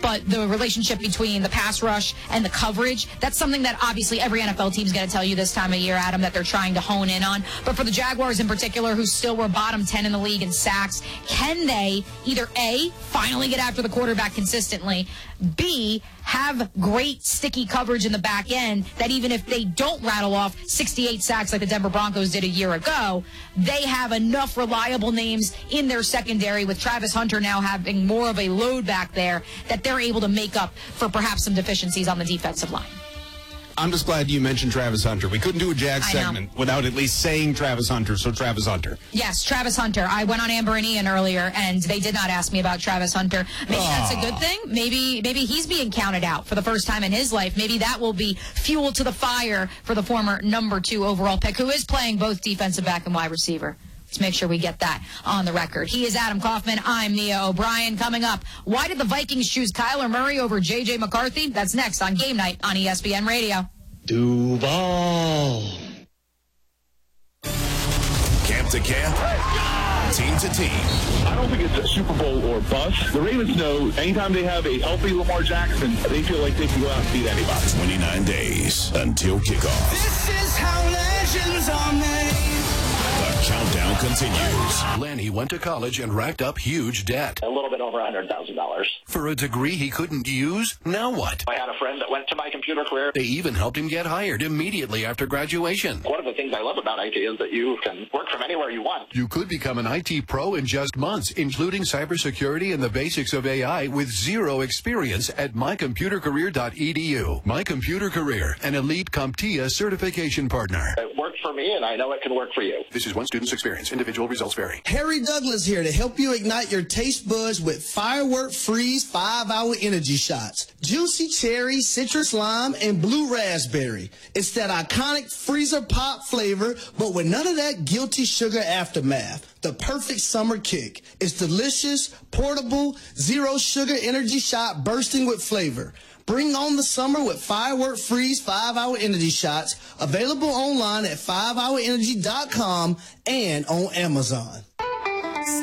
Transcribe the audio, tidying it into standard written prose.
but the relationship between the pass rush and the coverage, that's something that obviously every NFL team is going to tell you this time of year, Adam, that they're trying to hone in on. But for the Jaguars in particular, who still were bottom 10 in the league in sacks, can they either A, finally get after the quarterback consistently, B, have great sticky coverage in the back end that even if they don't rattle off 68 sacks like the Denver Broncos did a year ago, they have enough reliable names in their secondary, with Travis Hunter now having more of a load back there, that they're able to make up for perhaps some deficiencies on the defensive line. I'm just glad you mentioned Travis Hunter. We couldn't do a Jag segment without at least saying Travis Hunter, so Travis Hunter. Yes, Travis Hunter. I went on Amber and Ian earlier, and they did not ask me about Travis Hunter. Maybe that's a good thing. Maybe he's being counted out for the first time in his life. Maybe that will be fuel to the fire for the former number 2 overall pick, who is playing both defensive back and wide receiver. Let's make sure we get that on the record. He is Adam Kaufman. I'm Nia O'Brien. Coming up, why did the Vikings choose Kyler Murray over J.J. McCarthy? That's next on Game Night on ESPN Radio. Duval. Camp to camp, team to team. I don't think it's a Super Bowl or bust. The Ravens know anytime they have a healthy Lamar Jackson, they feel like they can go out and beat anybody. 29 days until kickoff. This is how legends are made. The countdown continues. Lanny went to college and racked up huge debt. A little bit over $100,000. For a degree he couldn't use? Now what? I had a friend that went to My Computer Career. They even helped him get hired immediately after graduation. One of the things I love about IT is that you can work from anywhere you want. You could become an IT pro in just months, including cybersecurity and the basics of AI with zero experience at mycomputercareer.edu. My Computer Career, an elite CompTIA certification partner. It worked for me, and I know it can work for you. This is one student's experience. Individual results vary. Harry Douglas here to help you ignite your taste buds with Firework Freeze 5-hour energy shots. Juicy cherry, citrus lime, and blue raspberry. It's that iconic freezer pop flavor, but with none of that guilty sugar aftermath. The perfect summer kick. It's delicious, portable, zero sugar energy shot bursting with flavor. Bring on the summer with Firework Freeze 5-hour energy shots, available online at 5hourenergy.com and on Amazon.